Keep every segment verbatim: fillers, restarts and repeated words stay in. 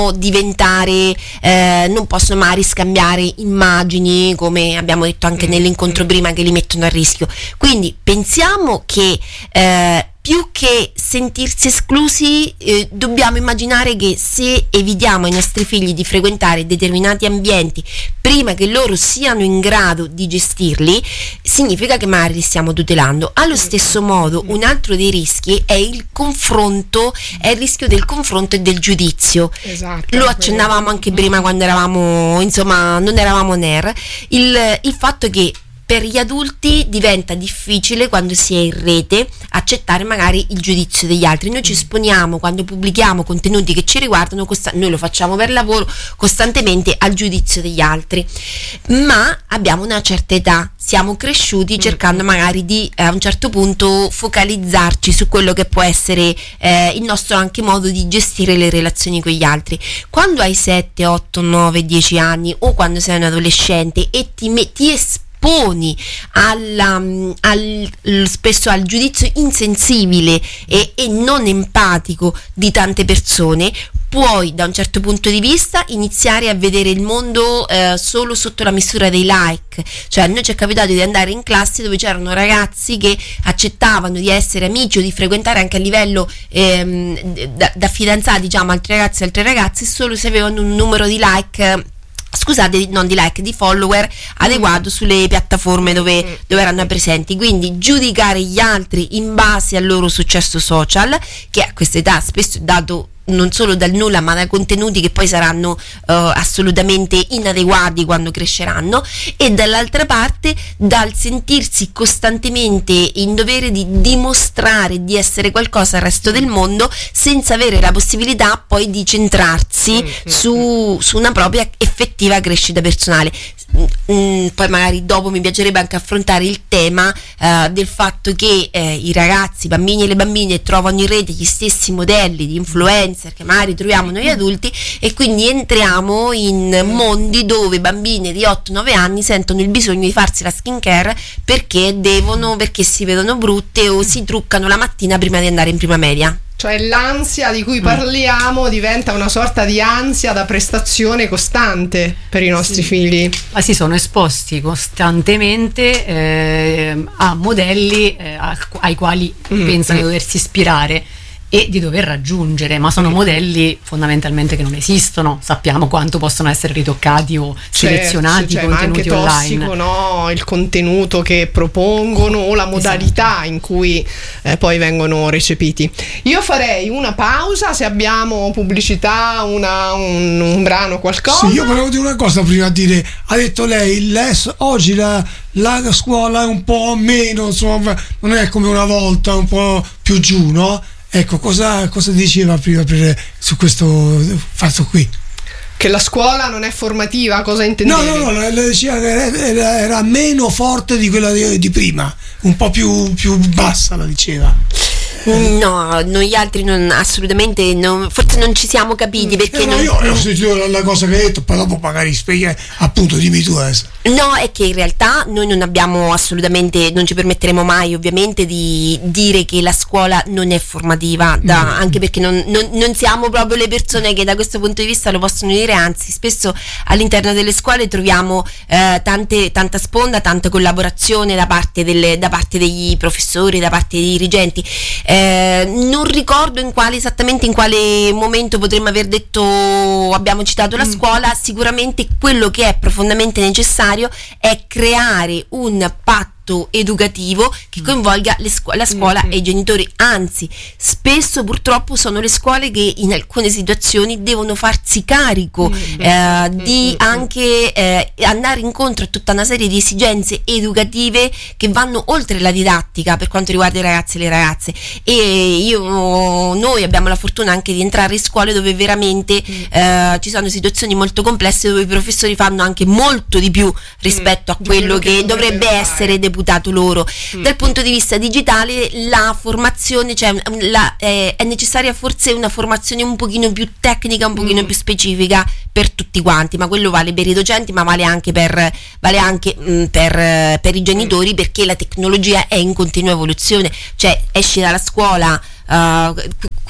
diventare eh, non possono mai riscambiare immagini, come abbiamo detto anche nell'incontro prima, che li mettono a rischio. Quindi pensiamo che eh, più che sentirsi esclusi, eh, dobbiamo immaginare che se evitiamo ai nostri figli di frequentare determinati ambienti prima che loro siano in grado di gestirli, significa che magari li stiamo tutelando. Allo stesso modo, un altro dei rischi è il confronto, è il rischio del confronto e del giudizio. Esatto, lo accennavamo anche prima quando eravamo, insomma, non eravamo N E R, il, il fatto che per gli adulti diventa difficile, quando si è in rete, accettare magari il giudizio degli altri. Noi ci esponiamo, quando pubblichiamo contenuti che ci riguardano, costa- noi lo facciamo per lavoro, costantemente al giudizio degli altri, ma abbiamo una certa età, siamo cresciuti cercando magari di eh, a un certo punto focalizzarci su quello che può essere eh, il nostro anche modo di gestire le relazioni con gli altri. Quando hai sette, otto, nove, dieci anni, o quando sei un adolescente e ti, me- ti esponi poni alla, al, spesso al giudizio insensibile e, e non empatico di tante persone, puoi da un certo punto di vista iniziare a vedere il mondo eh, solo sotto la misura dei like. Cioè, a noi ci è capitato di andare in classi dove c'erano ragazzi che accettavano di essere amici o di frequentare anche a livello ehm, da, da fidanzati, diciamo, altri ragazzi e altre ragazze, solo se avevano un numero di like, scusate, non di like, di follower adeguato sulle piattaforme dove, dove erano presenti. Quindi giudicare gli altri in base al loro successo social, che a questa età spesso è dato non solo dal nulla, ma da contenuti che poi saranno uh, assolutamente inadeguati quando cresceranno, e dall'altra parte dal sentirsi costantemente in dovere di dimostrare di essere qualcosa al resto del mondo, senza avere la possibilità poi di centrarsi su, su una propria effettiva crescita personale. Mm, poi magari dopo mi piacerebbe anche affrontare il tema uh, del fatto che eh, i ragazzi, i bambini e le bambine trovano in rete gli stessi modelli di influencer che magari troviamo noi adulti, e quindi entriamo in mondi dove bambine di otto nove anni sentono il bisogno di farsi la skincare perché devono, perché si vedono brutte o si truccano la mattina prima di andare in prima media. Cioè l'ansia di cui parliamo diventa una sorta di ansia da prestazione costante per i nostri sì. figli. Ma si sono esposti costantemente eh, a modelli eh, ai quali mm. pensano di doversi ispirare e di dover raggiungere, ma sono modelli fondamentalmente che non esistono. Sappiamo quanto possono essere ritoccati o selezionati, certo, i contenuti ma anche online. Tossico, no? Il contenuto che propongono o la modalità esatto. in cui eh, poi vengono recepiti. Io farei una pausa, se abbiamo pubblicità, una, un, un brano, qualcosa. Sì, io volevo dire una cosa prima di dire, ha detto lei, les, oggi la, la scuola è un po' meno, insomma, non è come una volta, un po' più giù, no? Ecco, cosa, cosa diceva prima per, su questo fatto qui? Che la scuola non è formativa, cosa intendevi? No, no, no, le diceva che era, era meno forte di quella di, di prima, un po' più, più bassa la diceva. No, noi altri non, assolutamente non, forse non ci siamo capiti, perché eh, no, non, io ho sentito la, la cosa che hai detto, poi dopo magari spieghi, appunto, dimmi tu adesso. No, è che in realtà noi non abbiamo assolutamente, non ci permetteremo mai ovviamente di dire che la scuola non è formativa, da, mm. anche perché non, non, non siamo proprio le persone che da questo punto di vista lo possono dire, anzi spesso all'interno delle scuole troviamo eh, tante, tanta sponda, tanta collaborazione da parte, delle, da parte degli professori, da parte dei dirigenti. Eh, non ricordo in quale, esattamente in quale momento potremmo aver detto, abbiamo citato la scuola. Sicuramente quello che è profondamente necessario è creare un patto educativo che coinvolga le scu- la scuola mm-hmm. e i genitori, anzi spesso purtroppo sono le scuole che in alcune situazioni devono farsi carico mm-hmm. eh, di mm-hmm. anche eh, andare incontro a tutta una serie di esigenze educative che vanno oltre la didattica per quanto riguarda i ragazzi e le ragazze. E io, noi abbiamo la fortuna anche di entrare in scuole dove veramente mm. eh, ci sono situazioni molto complesse, dove i professori fanno anche molto di più rispetto mm. a quello, quello che, che dovrebbe fare. essere deputato loro. Mm. Dal punto di vista digitale la formazione, cioè la, eh, è necessaria forse una formazione un pochino più tecnica, un pochino mm. più specifica per tutti quanti, ma quello vale per i docenti, ma vale anche per vale anche mh, per, per i genitori, perché la tecnologia è in continua evoluzione. Cioè esci dalla scuola Uh,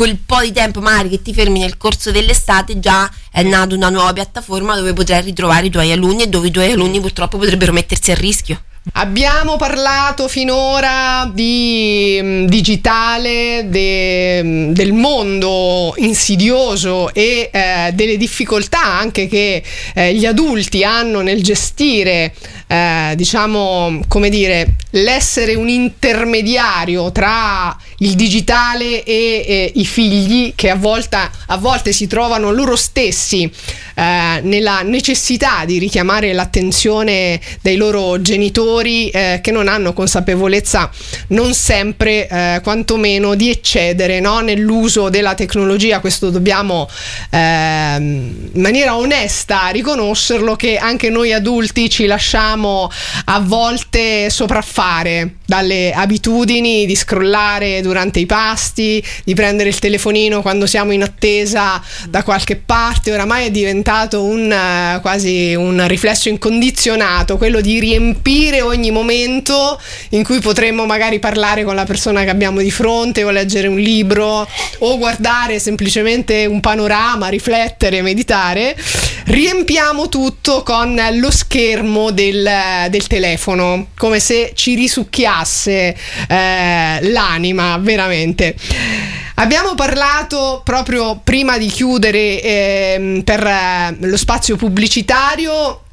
quel po' di tempo magari che ti fermi nel corso dell'estate, già è nata una nuova piattaforma dove potrai ritrovare i tuoi alunni e dove i tuoi alunni purtroppo potrebbero mettersi a rischio. Abbiamo parlato finora di mh, digitale, de, mh, del mondo insidioso e eh, delle difficoltà anche che eh, gli adulti hanno nel gestire, eh, diciamo, come dire, l'essere un intermediario tra il digitale e, e i figli, che a volte, a volte si trovano loro stessi eh, nella necessità di richiamare l'attenzione dei loro genitori, eh, che non hanno consapevolezza non sempre, eh, quantomeno, di eccedere, no? nell'uso della tecnologia. Questo dobbiamo eh, in maniera onesta riconoscerlo, che anche noi adulti ci lasciamo a volte sopraffare dalle abitudini di scrollare durante i pasti, di prendere il telefonino quando siamo in attesa da qualche parte. Oramai è diventato un uh, quasi un riflesso incondizionato, quello di riempire ogni momento in cui potremmo magari parlare con la persona che abbiamo di fronte, o leggere un libro, o guardare semplicemente un panorama, riflettere, meditare. Riempiamo tutto con lo schermo del, del telefono, come se ci risucchiasse eh, l'anima, veramente. Abbiamo parlato, proprio prima di chiudere eh, per eh, lo spazio pubblicitario,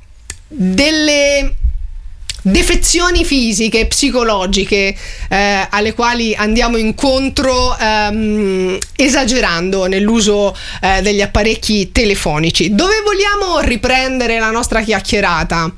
delle defezioni fisiche e psicologiche eh, alle quali andiamo incontro ehm, esagerando nell'uso eh, degli apparecchi telefonici. Dove vogliamo riprendere la nostra chiacchierata,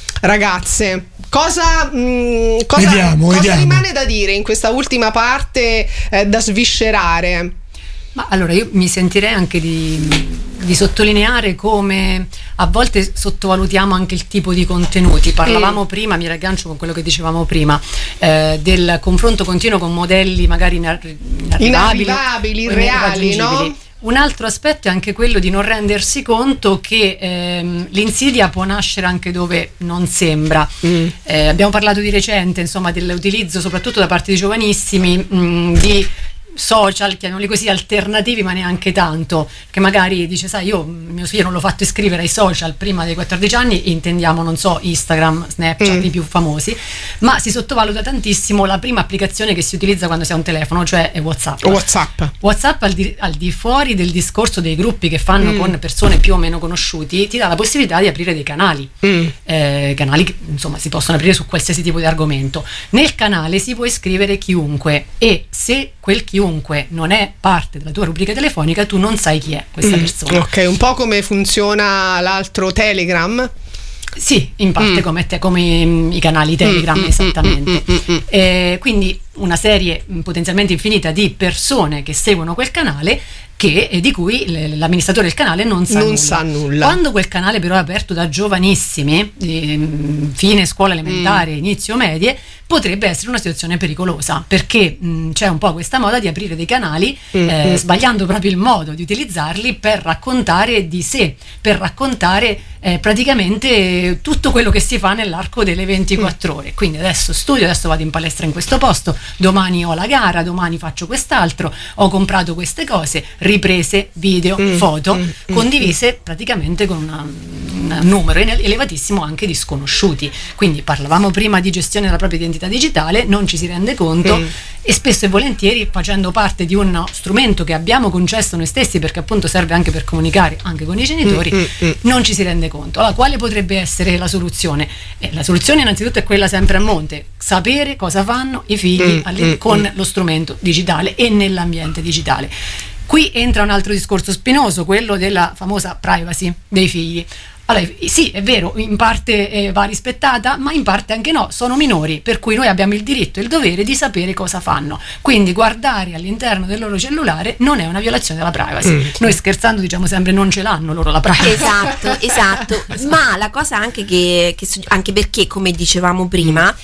ragazze? Cosa, mh, cosa, vediamo, cosa vediamo. rimane da dire in questa ultima parte, eh, da sviscerare? Ma allora io mi sentirei anche di, di sottolineare come a volte sottovalutiamo anche il tipo di contenuti. Parlavamo mm. prima, mi raggancio con quello che dicevamo prima, eh, del confronto continuo con modelli magari inarrivabili, inarrivabili, irreali, no? Un altro aspetto è anche quello di non rendersi conto che ehm, l'insidia può nascere anche dove non sembra. Mm. Eh, abbiamo parlato di recente, insomma, dell'utilizzo soprattutto da parte di giovanissimi mh, di social, chiamiamoli così, alternativi, ma neanche tanto, che magari dice, sai, io mio figlio non l'ho fatto iscrivere ai social prima dei quattordici anni, intendiamo, non so, Instagram, Snapchat, mm. i più famosi, ma si sottovaluta tantissimo la prima applicazione che si utilizza quando si ha un telefono, cioè è WhatsApp. WhatsApp, WhatsApp al di, al di fuori del discorso dei gruppi che fanno mm. con persone più o meno conosciuti, ti dà la possibilità di aprire dei canali, mm. eh, canali che insomma si possono aprire su qualsiasi tipo di argomento. Nel canale si può iscrivere chiunque, e se quel chiunque non è parte della tua rubrica telefonica, tu non sai chi è questa mm, persona. Ok, un po' come funziona l'altro Telegram. Sì, in parte mm. come, te, come i canali Telegram, mm, esattamente. Mm, mm, mm, mm. Eh, quindi una serie potenzialmente infinita di persone che seguono quel canale, che, e di cui l'amministratore del canale non sa non nulla. sa nulla. Quando quel canale però è aperto da giovanissimi, eh, fine scuola elementare, mm. inizio medie, potrebbe essere una situazione pericolosa, perché mh, c'è un po' questa moda di aprire dei canali mm. eh, sbagliando proprio il modo di utilizzarli per raccontare di sé, per raccontare eh, praticamente tutto quello che si fa nell'arco delle ventiquattro mm. ore. Quindi adesso studio, adesso vado in palestra in questo posto, domani ho la gara, domani faccio quest'altro, ho comprato queste cose, riprese, video, mm. foto, mm. condivise praticamente con una, un numero elevatissimo anche di sconosciuti. Quindi parlavamo prima di gestione della propria identità digitale, non ci si rende conto mm. e spesso e volentieri, facendo parte di uno strumento che abbiamo concesso noi stessi, perché appunto serve anche per comunicare anche con i genitori, mm. Mm. non ci si rende conto. Allora, quale potrebbe essere la soluzione? Eh, la soluzione innanzitutto è quella sempre a monte: sapere cosa fanno i figli mm. alle, con mm. lo strumento digitale e nell'ambiente digitale. Qui entra un altro discorso spinoso, quello della famosa privacy dei figli. Allora, sì, è vero, in parte eh, va rispettata, ma in parte anche no, sono minori, per cui noi abbiamo il diritto e il dovere di sapere cosa fanno. Quindi guardare all'interno del loro cellulare non è una violazione della privacy. Mm. Noi scherzando diciamo sempre non ce l'hanno loro la privacy. Esatto, esatto. Ma la cosa anche che, che anche perché, come dicevamo prima,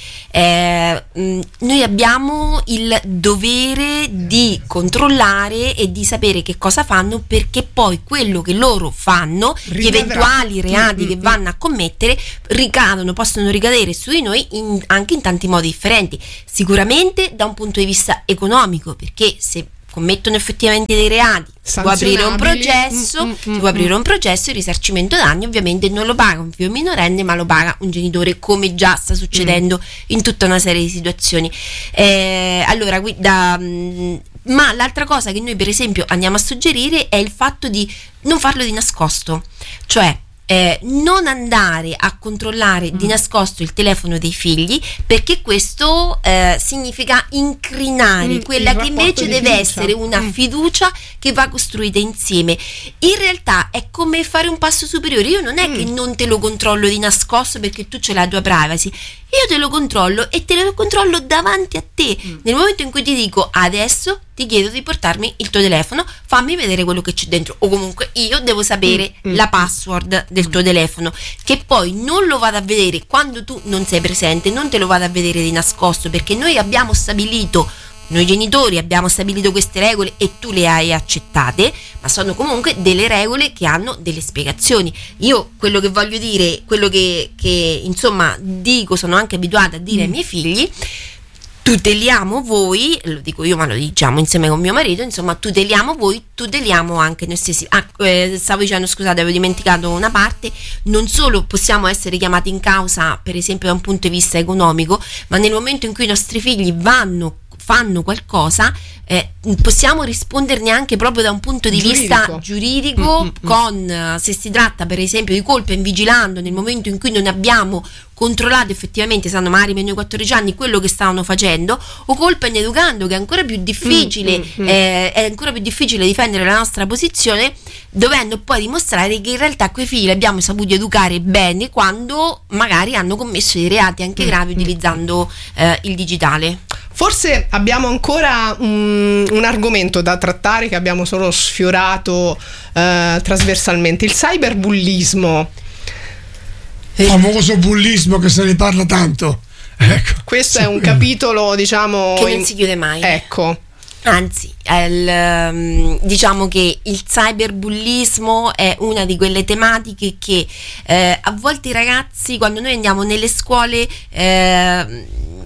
eh, noi abbiamo il dovere di controllare e di sapere che cosa fanno, perché poi quello che loro fanno, gli eventuali reati che vanno a commettere, ricadono, possono ricadere su di noi in, anche in tanti modi differenti. Sicuramente da un punto di vista economico, perché se commettono effettivamente dei reati, si può aprire un processo, mm, mm, si può aprire un processo, il risarcimento danni ovviamente non lo paga un figlio minorenne, ma lo paga un genitore, come già sta succedendo mm. in tutta una serie di situazioni. Eh, allora, da, mh, ma l'altra cosa che noi per esempio andiamo a suggerire è il fatto di non farlo di nascosto, cioè Eh, non andare a controllare mm. di nascosto il telefono dei figli, perché questo eh, significa incrinare mm, quella che invece deve fiducia. essere una mm. fiducia che va costruita insieme. In realtà è come fare un passo superiore. Io non è mm. che non te lo controllo di nascosto perché tu c'hai la tua privacy, io te lo controllo e te lo controllo davanti a te. Mm. Nel momento in cui ti dico adesso ti chiedo di portarmi il tuo telefono, fammi vedere quello che c'è dentro, o comunque io devo sapere mm. la password del tuo telefono, che poi non lo vado a vedere quando tu non sei presente, non te lo vado a vedere di nascosto, perché noi abbiamo stabilito, noi genitori abbiamo stabilito queste regole e tu le hai accettate, ma sono comunque delle regole che hanno delle spiegazioni. Io quello che voglio dire, quello che, che insomma dico, sono anche abituata a dire mm. ai miei figli: tuteliamo voi, lo dico io ma lo diciamo insieme con mio marito, insomma tuteliamo voi, tuteliamo anche noi stessi. Ah, eh, stavo dicendo, scusate, avevo dimenticato una parte: non solo possiamo essere chiamati in causa per esempio da un punto di vista economico, ma nel momento in cui i nostri figli vanno fanno qualcosa, eh, possiamo risponderne anche proprio da un punto di giuridico. vista giuridico, mm-hmm. con, se si tratta per esempio di colpa in vigilando, nel momento in cui non abbiamo controllato effettivamente, sanno magari meno di quattordici anni, quello che stavano facendo, o colpa in educando, che è ancora più difficile, mm-hmm. eh, è ancora più difficile difendere la nostra posizione, dovendo poi dimostrare che in realtà quei figli li abbiamo saputi educare bene quando magari hanno commesso dei reati anche gravi mm-hmm. utilizzando eh, il digitale. Forse abbiamo ancora un, un argomento da trattare che abbiamo solo sfiorato eh, trasversalmente: il cyberbullismo. Il famoso bullismo che se ne parla tanto. Ecco. Questo è un capitolo, diciamo, che non si chiude mai. Ecco. Anzi, il, diciamo che il cyberbullismo è una di quelle tematiche che eh, a volte i ragazzi, quando noi andiamo nelle scuole, eh,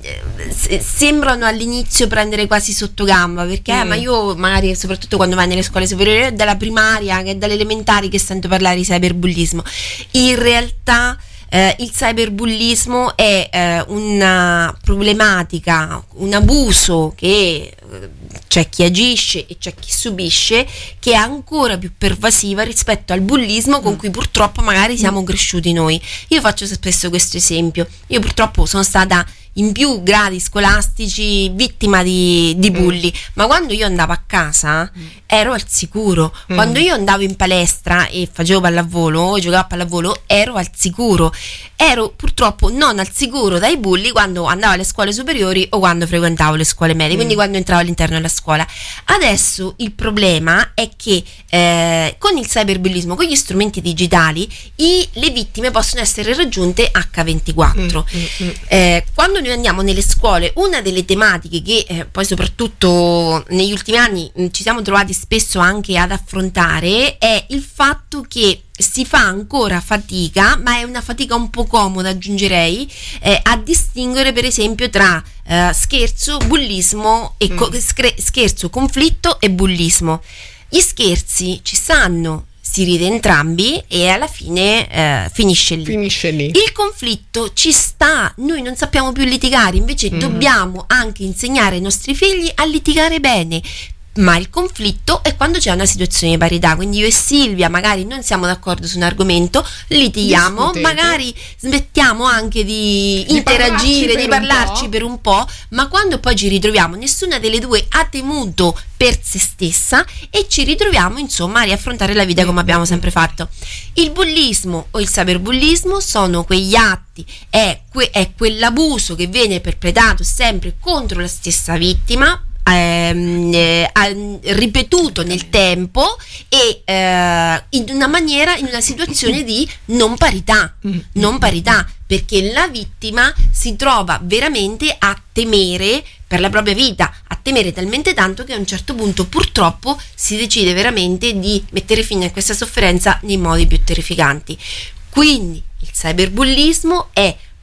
sembrano all'inizio prendere quasi sotto gamba, perché mm. eh, ma io magari, soprattutto quando vai nelle scuole superiori, è dalla primaria, che è dalle elementari che sento parlare di cyberbullismo. In realtà Eh, il cyberbullismo è eh, una problematica, un abuso che eh, c'è chi agisce e c'è chi subisce, che è ancora più pervasiva rispetto al bullismo con cui purtroppo magari siamo cresciuti noi. Io faccio spesso questo esempio: io purtroppo sono stata in più gradi scolastici vittima di, di bulli, mm. ma quando io andavo a casa mm. ero al sicuro, mm. quando io andavo in palestra e facevo pallavolo, giocavo a pallavolo, ero al sicuro. Ero purtroppo non al sicuro dai bulli quando andavo alle scuole superiori o quando frequentavo le scuole medie, mm. quindi quando entravo all'interno della scuola. Adesso il problema è che eh, con il cyberbullismo, con gli strumenti digitali, i, le vittime possono essere raggiunte acca ventiquattro. Mm. Mm. Eh, quando noi andiamo nelle scuole, una delle tematiche che eh, poi soprattutto negli ultimi anni mh, ci siamo trovati spesso anche ad affrontare è il fatto che si fa ancora fatica, ma è una fatica un po' comoda, aggiungerei, eh, a distinguere per esempio tra eh, scherzo, bullismo e co- scre- scherzo, conflitto e bullismo. Gli scherzi ci stanno, si ride entrambi e alla fine eh, finisce lì. Finisce lì. Il conflitto ci sta, noi non sappiamo più litigare, invece mm. dobbiamo anche insegnare ai nostri figli a litigare bene. Ma il conflitto è quando c'è una situazione di parità, quindi io e Silvia magari non siamo d'accordo su un argomento, litighiamo, Discutete. magari smettiamo anche di, di interagire, di parlarci per un po', ma quando poi ci ritroviamo nessuna delle due ha temuto per se stessa e ci ritroviamo insomma a riaffrontare la vita come abbiamo sempre fatto. Il bullismo o il cyberbullismo sono quegli atti, è, que- è quell'abuso che viene perpetrato sempre contro la stessa vittima, Ehm, eh, ripetuto nel tempo e eh, in una maniera, in una situazione di non parità, non parità, perché la vittima si trova veramente a temere per la propria vita, a temere talmente tanto che a un certo punto purtroppo si decide veramente di mettere fine a questa sofferenza nei modi più terrificanti. Quindi il cyberbullismo è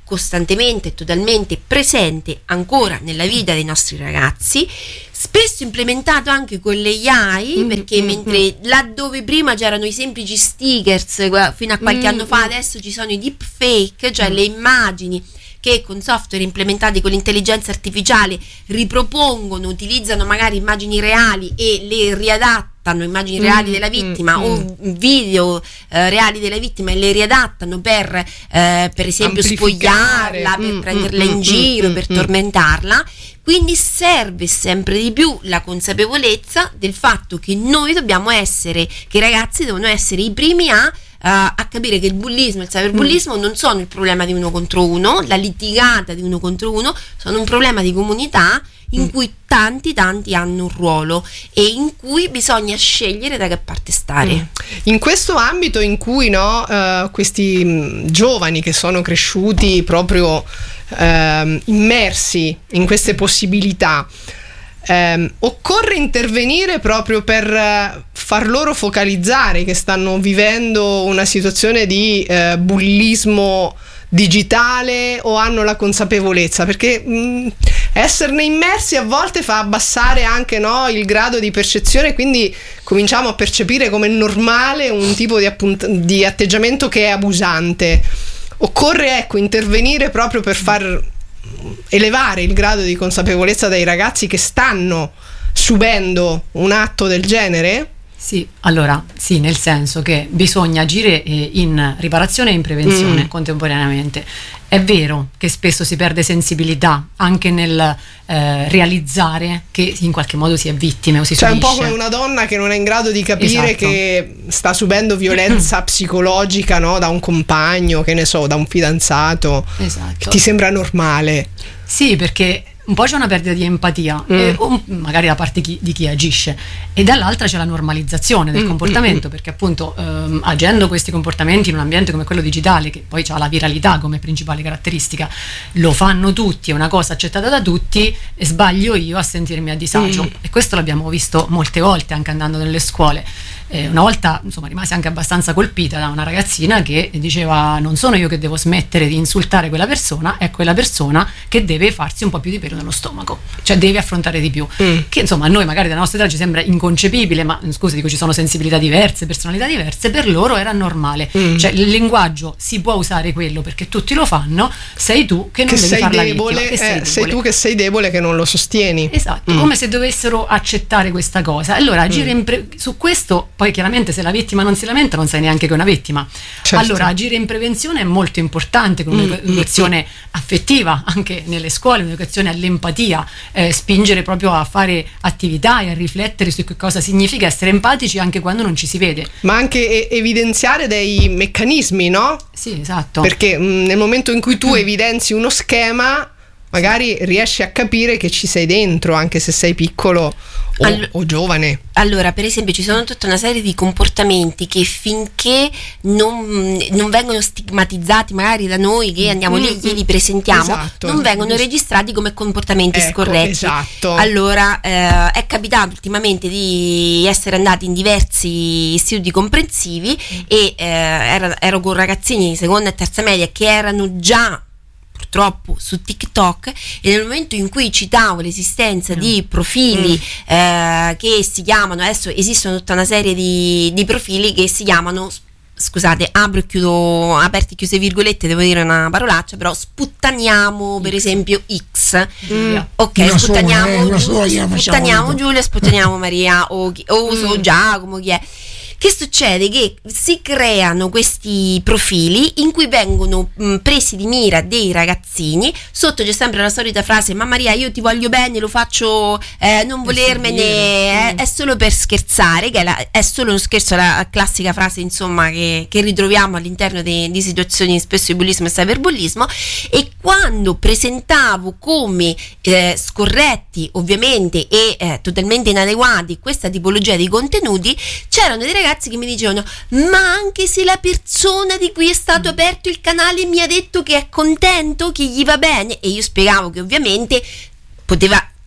costantemente e totalmente presente ancora nella vita dei nostri ragazzi, spesso implementato anche con l'A I, mm, perché mm, mentre mm. laddove prima c'erano i semplici stickers fino a qualche mm, anno fa, adesso ci sono i deepfake, cioè mm. le immagini che con software implementati con l'intelligenza artificiale ripropongono, utilizzano magari immagini reali e le riadattano, immagini mm, reali della vittima mm, o video eh, reali della vittima, e le riadattano per eh, per esempio spogliarla, per mm, prenderla mm, in giro, mm, per mm, tormentarla. Quindi serve sempre di più la consapevolezza del fatto che noi dobbiamo essere, che i ragazzi devono essere i primi a Uh, a capire che il bullismo e il cyberbullismo mm. non sono il problema di uno contro uno, la litigata di uno contro uno, sono un problema di comunità in mm. cui tanti tanti hanno un ruolo e in cui bisogna scegliere da che parte stare. Mm. In questo ambito in cui no, uh, questi mh, giovani che sono cresciuti proprio uh, immersi in queste possibilità, Um, occorre intervenire proprio per uh, far loro focalizzare che stanno vivendo una situazione di uh, bullismo digitale, o hanno la consapevolezza? Perché mh, esserne immersi a volte fa abbassare anche no, il grado di percezione, quindi cominciamo a percepire come normale un tipo di, appunt- di atteggiamento che è abusante. Occorre ecco intervenire proprio per far elevare il grado di consapevolezza dei ragazzi che stanno subendo un atto del genere? Sì, allora sì, nel senso che bisogna agire eh, in riparazione e in prevenzione mm. contemporaneamente. È vero che spesso si perde sensibilità anche nel eh, realizzare che in qualche modo si è vittime o si cioè subisce. Cioè un po' come una donna che non è in grado di capire esatto. che sta subendo violenza psicologica, no? Da un compagno, che ne so, da un fidanzato. Esatto. Che ti sembra normale. Sì, perché un po' c'è una perdita di empatia, mm. eh, o magari da parte chi, di chi agisce, e dall'altra c'è la normalizzazione del mm, comportamento, mm, perché appunto ehm, agendo questi comportamenti in un ambiente come quello digitale, che poi ha la viralità come principale caratteristica, lo fanno tutti, è una cosa accettata da tutti, e sbaglio io a sentirmi a disagio. Mm. E questo l'abbiamo visto molte volte anche andando nelle scuole. Eh, una volta insomma rimasi anche abbastanza colpita da una ragazzina che diceva: non sono io che devo smettere di insultare quella persona, è quella persona che deve farsi un po' più di pelo nello stomaco, cioè deve affrontare di più, mm. che insomma a noi magari dalla nostra età ci sembra inconcepibile, ma scusi, dico, ci sono sensibilità diverse, personalità diverse, per loro era normale, mm. cioè il linguaggio si può usare quello perché tutti lo fanno, sei tu che non che devi sei fare la debole, vittima, che sei, eh, debole. sei tu che sei debole, che non lo sostieni. Esatto, mm. come se dovessero accettare questa cosa. Allora agire mm. in pre- su questo. Poi chiaramente se la vittima non si lamenta non sai neanche che è una vittima. Certo. Allora agire in prevenzione è molto importante, con un'educazione mm. affettiva anche nelle scuole, un'educazione all'empatia, eh, spingere proprio a fare attività e a riflettere su che cosa significa essere empatici anche quando non ci si vede. Ma anche e- evidenziare dei meccanismi, no? Sì, esatto. Perché mh, nel momento in cui tu mm. evidenzi uno schema, magari riesci a capire che ci sei dentro, anche se sei piccolo o, All- o giovane. Allora, per esempio, ci sono tutta una serie di comportamenti che finché non, non vengono stigmatizzati magari da noi che andiamo mm, lì e glieli presentiamo, esatto. non vengono registrati come comportamenti ecco, scorretti. Esatto. Allora, eh, è capitato ultimamente di essere andati in diversi istituti comprensivi mm. e eh, ero, ero con ragazzini di seconda e terza media che erano già purtroppo su TikTok, e nel momento in cui citavo l'esistenza mm. di profili mm. eh, che si chiamano, adesso esistono tutta una serie di, di profili che si chiamano, scusate, apro e chiudo, aperti e chiuse virgolette, devo dire una parolaccia, però sputtaniamo per esempio X, mm. ok, una sputtaniamo, sola, eh, Giulia, sputtaniamo Giulia, sputtaniamo Maria o, chi, o mm. so Giacomo, chi è. Che succede? Che si creano questi profili in cui vengono mh, presi di mira dei ragazzini, sotto c'è sempre la solita frase: ma Maria, io ti voglio bene, lo faccio, eh, non volermene, è, è solo per scherzare, che è, la, è solo uno scherzo, la classica frase insomma che, che ritroviamo all'interno de, di situazioni spesso di bullismo e cyberbullismo. E quando presentavo come eh, scorretti ovviamente e eh, totalmente inadeguati questa tipologia di contenuti, c'erano dei ragazzi che mi dicevano: ma anche se la persona di cui è stato aperto il canale mi ha detto che è contento, che gli va bene, e io spiegavo che ovviamente poteva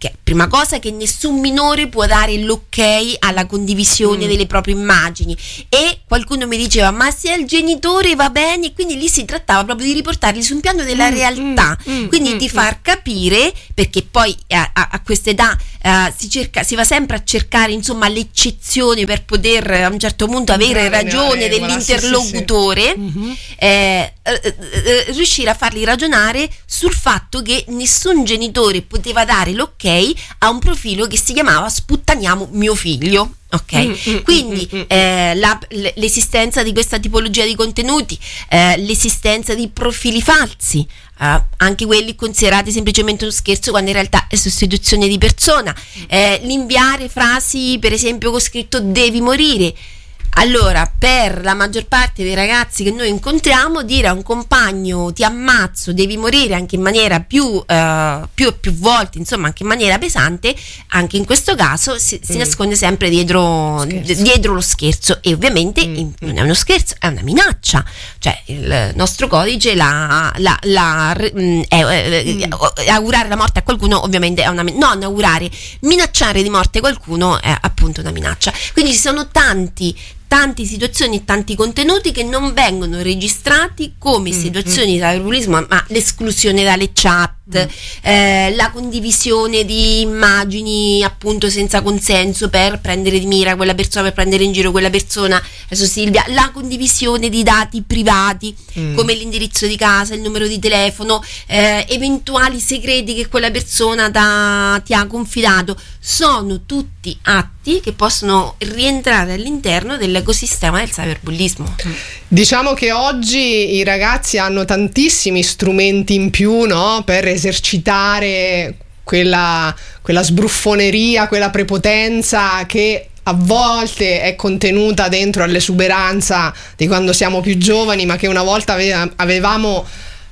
che prima cosa che nessun minore può dare l'ok alla condivisione mm. delle proprie immagini, e qualcuno mi diceva ma se il genitore va bene, quindi lì si trattava proprio di riportarli su un piano della mm, realtà, mm, quindi mm, di far capire, perché poi a, a, a questa età uh, si cerca, si va sempre a cercare insomma l'eccezione per poter a un certo punto avere ragione dell'interlocutore, sì, sì, sì. Mm-hmm. Eh, eh, eh, riuscire a farli ragionare sul fatto che nessun genitore poteva dare l'ok a un profilo che si chiamava sputtaniamo mio figlio. Ok, mm, quindi mm, mm, eh, la, l'esistenza di questa tipologia di contenuti, eh, l'esistenza di profili falsi, eh, anche quelli considerati semplicemente uno scherzo quando in realtà è sostituzione di persona, eh, l'inviare frasi per esempio con scritto devi morire. Allora, per la maggior parte dei ragazzi che noi incontriamo, dire a un compagno ti ammazzo, devi morire, anche in maniera più uh, più e più volte, insomma anche in maniera pesante, anche in questo caso si, si mm. nasconde sempre dietro, d- dietro lo scherzo, e ovviamente mm. in, non è uno scherzo, è una minaccia. Cioè il nostro codice la, la, la, mm, è, è, mm. augurare la morte a qualcuno ovviamente è una, non augurare, minacciare di morte qualcuno è appunto una minaccia. Quindi ci sono tanti tante situazioni e tanti contenuti che non vengono registrati come mm, situazioni mm. di cyberbullismo, ma l'esclusione dalle chat, mm. eh, la condivisione di immagini appunto senza consenso per prendere di mira quella persona, per prendere in giro quella persona, adesso Silvia, la condivisione di dati privati mm. come l'indirizzo di casa, il numero di telefono, eh, eventuali segreti che quella persona da, ti ha confidato, sono tutti atti che possono rientrare all'interno dell'ecosistema del cyberbullismo. Diciamo che oggi i ragazzi hanno tantissimi strumenti in più, no? Per esercitare quella, quella sbruffoneria, quella prepotenza che a volte è contenuta dentro all'esuberanza di quando siamo più giovani, ma che una volta ave- avevamo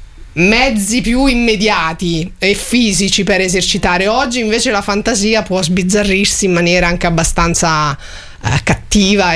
mezzi più immediati e fisici per esercitare. Oggi invece la fantasia può sbizzarrirsi in maniera anche abbastanza eh, cattiva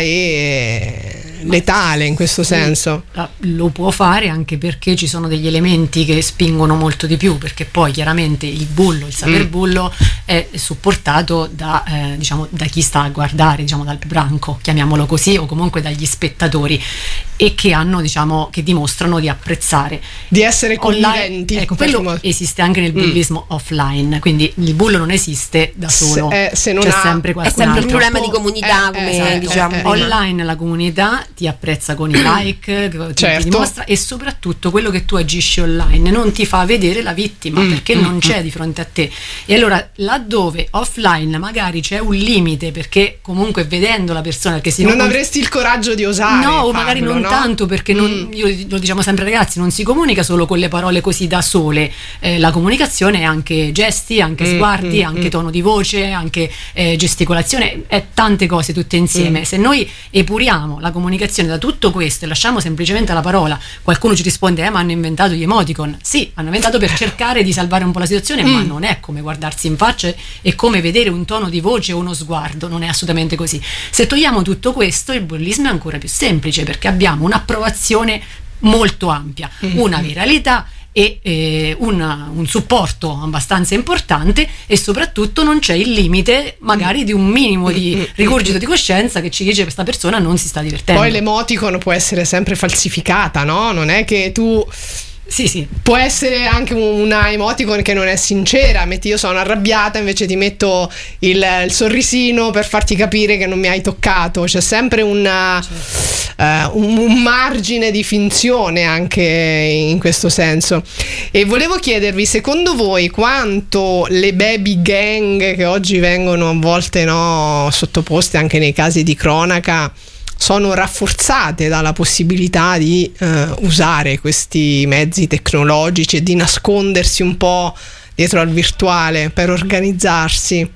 e letale in questo senso. Lo può fare anche perché ci sono degli elementi che spingono molto di più, perché poi chiaramente il bullo, il cyberbullo mm. è supportato da, eh, diciamo, da chi sta a guardare, diciamo dal branco, chiamiamolo così, o comunque dagli spettatori, e che hanno, diciamo, che dimostrano di apprezzare, di essere conniventi. Ecco, quello modo. Esiste anche nel bullismo mm. offline, quindi il bullo non esiste da solo, se, eh, se non c'è ha, sempre qualcun è sempre altro. un problema di comunità, eh, come esatto, diciamo eh, eh, online la comunità ti apprezza con i like, che certo. ti dimostra, e soprattutto quello che tu agisci online non ti fa vedere la vittima mm, perché mm, non c'è mm. di fronte a te. E allora laddove offline magari c'è un limite, perché comunque vedendo la persona che si non, non avresti il coraggio di osare, no, o farlo, magari non no? tanto, perché non, mm. io lo diciamo sempre ragazzi, non si comunica solo con le parole così da sole, eh, la comunicazione è anche gesti, anche mm, sguardi, mm, anche mm. tono di voce, anche eh, gesticolazione, è tante cose tutte insieme. Mm. Se noi epuriamo la comunicazione da tutto questo e lasciamo semplicemente la parola, qualcuno ci risponde eh ma hanno inventato gli emoticon. Sì, hanno inventato per cercare di salvare un po' la situazione, mm. ma non è come guardarsi in faccia e come vedere un tono di voce o uno sguardo, non è assolutamente così. Se togliamo tutto questo, il bullismo è ancora più semplice, perché abbiamo un'approvazione molto ampia, mm. una viralità e eh, una, un supporto abbastanza importante, e soprattutto non c'è il limite magari di un minimo di rigurgito di coscienza che ci dice che questa persona non si sta divertendo. Poi l'emoticon può essere sempre falsificata, no? Non è che tu... Sì, sì. Può essere anche una emoticon che non è sincera, metti io sono arrabbiata, invece ti metto il, il sorrisino per farti capire che non mi hai toccato. C'è sempre una, certo. uh, un, un margine di finzione anche in questo senso. E volevo chiedervi, secondo voi quanto le baby gang, che oggi vengono a volte no, sottoposte anche nei casi di cronaca, sono rafforzate dalla possibilità di eh, usare questi mezzi tecnologici e di nascondersi un po' dietro al virtuale per organizzarsi?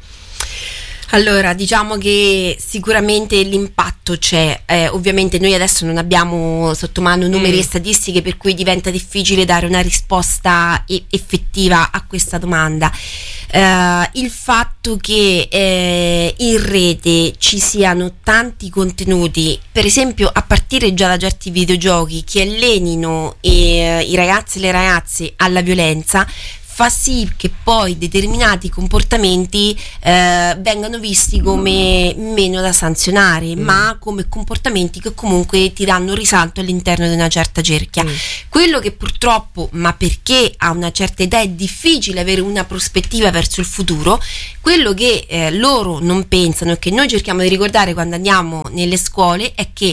Allora, diciamo che sicuramente l'impatto c'è, eh, ovviamente noi adesso non abbiamo sotto mano numeri mm. e statistiche, per cui diventa difficile dare una risposta e- effettiva a questa domanda. Uh, il fatto che eh, in rete ci siano tanti contenuti, per esempio a partire già da certi videogiochi che allenino eh, i ragazzi e le ragazze alla violenza, fa sì che poi determinati comportamenti eh, vengano visti come meno da sanzionare, mm. ma come comportamenti che comunque ti danno risalto all'interno di una certa cerchia. Mm. Quello che purtroppo, ma perché a una certa età è difficile avere una prospettiva verso il futuro, quello che eh, loro non pensano e che noi cerchiamo di ricordare quando andiamo nelle scuole è che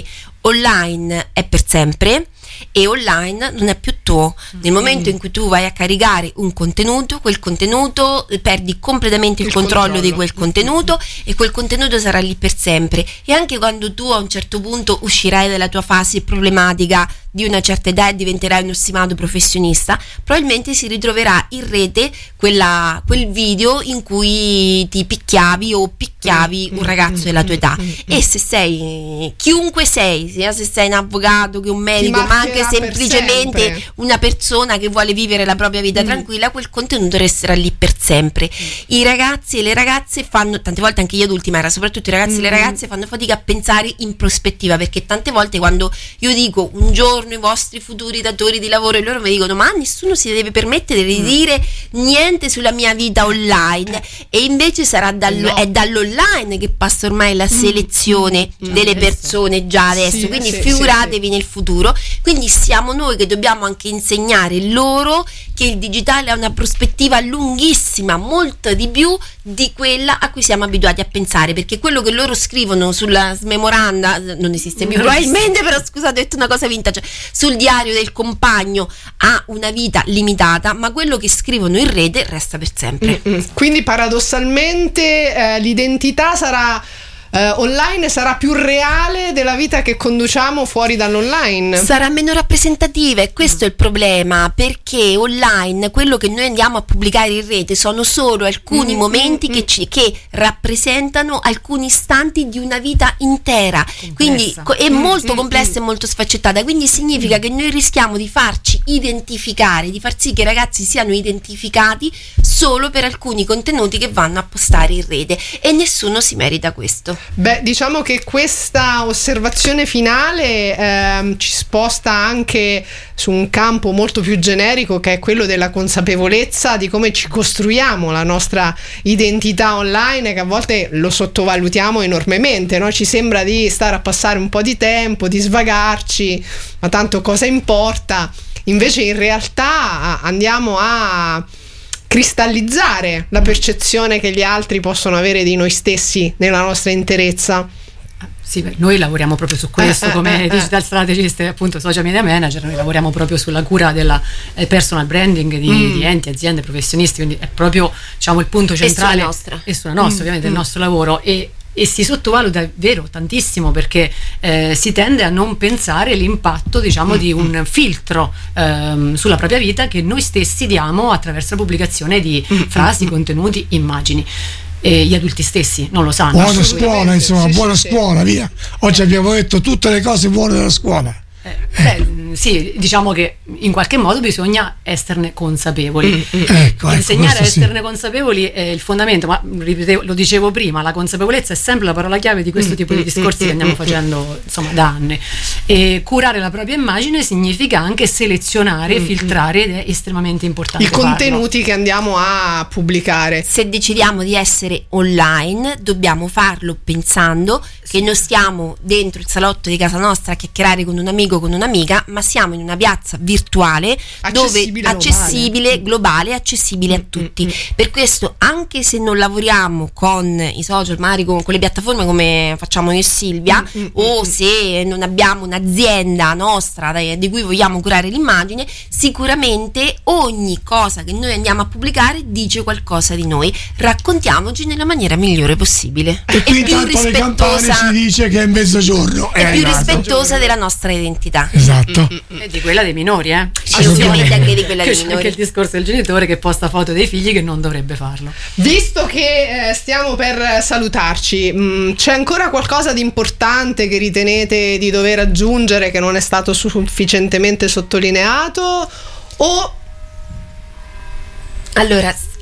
online è per sempre e online non è più tuo. Nel momento in cui tu vai a caricare un contenuto, quel contenuto perdi completamente il, il controllo, controllo di quel contenuto e quel contenuto sarà lì per sempre. E anche quando tu a un certo punto uscirai dalla tua fase problematica di una certa età e diventerai un stimato professionista, probabilmente si ritroverà in rete quella, quel video in cui ti picchiavi o picchiavi un ragazzo della tua età. E se sei, chiunque sei, sia se sei un avvocato che un medico, ma anche semplicemente una persona che vuole vivere la propria vita mm. tranquilla, quel contenuto resterà lì per sempre. I ragazzi e le ragazze fanno, tante volte anche gli adulti, ma soprattutto i ragazzi mm. e le ragazze fanno fatica a pensare in prospettiva, perché tante volte quando io dico un giorno i vostri futuri datori di lavoro, e loro mi dicono ma nessuno si deve permettere di dire niente sulla mia vita online, e invece sarà dallo, no. è dall'online che passa ormai la selezione mm. delle persone già adesso, sì, quindi sì, figuratevi sì, sì. nel futuro. Quindi siamo noi che dobbiamo anche insegnare loro che il digitale ha una prospettiva lunghissima, molto di più di quella a cui siamo abituati a pensare, perché quello che loro scrivono sulla smemoranda non esiste più probabilmente, però scusate, ho detto una cosa vintage, sul diario del compagno ha una vita limitata, ma quello che scrivono in rete resta per sempre. Mm-mm. Quindi paradossalmente eh, l'identità sarà Uh, online sarà più reale della vita che conduciamo fuori dall'online. Sarà meno rappresentativa, e questo è il problema, perché online quello che noi andiamo a pubblicare in rete sono solo alcuni mm, momenti mm, che, ci, che rappresentano alcuni istanti di una vita intera, complessa. Quindi è molto mm, complessa mm, e molto sfaccettata, quindi significa mm. che noi rischiamo di farci identificare, di far sì che i ragazzi siano identificati solo per alcuni contenuti che vanno a postare in rete, e nessuno si merita questo. Beh, diciamo che questa osservazione finale ehm, ci sposta anche su un campo molto più generico, che è quello della consapevolezza di come ci costruiamo la nostra identità online, che a volte lo sottovalutiamo enormemente, no? Ci sembra di stare a passare un po' di tempo, di svagarci, ma tanto cosa importa? Invece in realtà andiamo a cristallizzare la percezione che gli altri possono avere di noi stessi nella nostra interezza. Sì, noi lavoriamo proprio su questo come digital strategist e appunto social media manager. Noi lavoriamo proprio sulla cura della eh, personal branding di, mm. di enti, aziende, professionisti, quindi è proprio, diciamo, il punto centrale e sulla nostra, e sulla nostra mm. ovviamente mm. il nostro lavoro, e e si sottovaluta davvero tantissimo, perché eh, si tende a non pensare l'impatto, diciamo, di un filtro ehm, sulla propria vita che noi stessi diamo attraverso la pubblicazione di frasi, contenuti, immagini. E gli adulti stessi non lo sanno. Buona scuola, insomma, sì, buona sì, scuola, sì. Via. Oggi abbiamo detto tutte le cose buone della scuola. Eh, beh, sì, diciamo che in qualche modo bisogna esserne consapevoli. Mm, mm. Ecco, Insegnare ecco, a esserne sì. consapevoli è il fondamento, ma ripetevo, lo dicevo prima, la consapevolezza è sempre la parola chiave di questo mm, tipo mm, di discorsi mm, che andiamo mm, facendo insomma da anni. E curare la propria immagine significa anche selezionare, mm, filtrare, ed è estremamente importante i contenuti farlo. Che andiamo a pubblicare. Se decidiamo di essere online, dobbiamo farlo pensando sì. che non stiamo dentro il salotto di casa nostra a chiacchierare con un amico, con un'amica, ma siamo in una piazza virtuale accessibile, dove accessibile, globale, accessibile a tutti. Mm-hmm. Per questo, anche se non lavoriamo con i social, magari con, con le piattaforme come facciamo io e Silvia, mm-hmm. o se non abbiamo un'azienda nostra di, di cui vogliamo curare l'immagine, sicuramente ogni cosa che noi andiamo a pubblicare dice qualcosa di noi. Raccontiamoci nella maniera migliore possibile. E qui tanto le campane si dice che è mezzogiorno. È, è più rispettosa della nostra identità. Esatto. E di quella dei minori, eh? Assolutamente, anche di quella dei minori. minori. Anche il discorso del genitore che posta foto dei figli che non dovrebbe farlo. Visto che eh, stiamo per salutarci, mh, c'è ancora qualcosa di importante che ritenete di dover aggiungere, che non è stato sufficientemente sottolineato? O allora,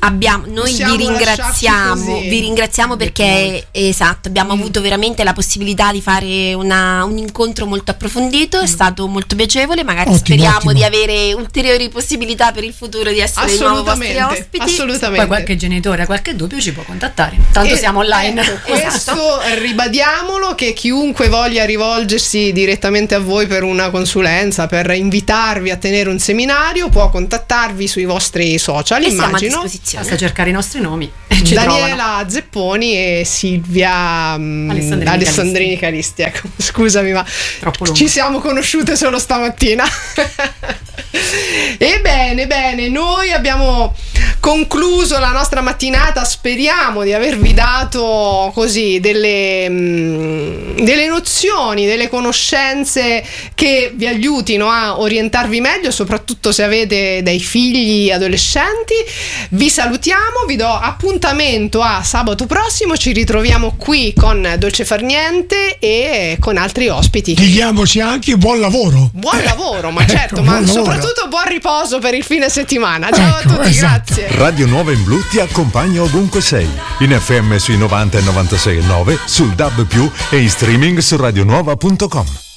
Abbiamo, noi Possiamo vi ringraziamo, lasciarci così. vi ringraziamo perché esatto, abbiamo Mm. avuto veramente la possibilità di fare una- un incontro molto approfondito, è stato molto piacevole, magari Ottimo, speriamo ottimo. di avere ulteriori possibilità per il futuro di essere di nuovo vostri Assolutamente, ospiti. assolutamente. Poi qualche genitore ha qualche dubbio ci può contattare. Tanto E- siamo online. ecco, questo ribadiamolo, che chiunque voglia rivolgersi direttamente a voi per una consulenza, per invitarvi a tenere un seminario, può contattarvi sui vostri social, E siamo a immagino. disposizione. Basta cercare i nostri nomi e ci Daniela trovano. Zepponi e Silvia mm, Alessandrini Alessandrini Calisti. Ecco, scusami, ma Troppo lungo. ci siamo conosciute solo stamattina. Ebbene, bene, noi abbiamo concluso la nostra mattinata. Speriamo di avervi dato così delle, mm, delle nozioni, delle conoscenze che vi aiutino a orientarvi meglio, soprattutto se avete dei figli adolescenti. Vi salutiamo, vi do appuntamento a sabato prossimo. Ci ritroviamo qui con Dolce Far Niente e con altri ospiti. Diciamoci anche buon lavoro. Buon Eh, lavoro, ma certo, ecco, ma buon lavoro. soprattutto buon riposo per il fine settimana. Ciao Ecco, a tutti, esatto. grazie. Radio Nuova in Blu ti accompagna ovunque sei, in F M sui novanta e novantasei e nove, sul D A B più, e in streaming su radionuova punto com.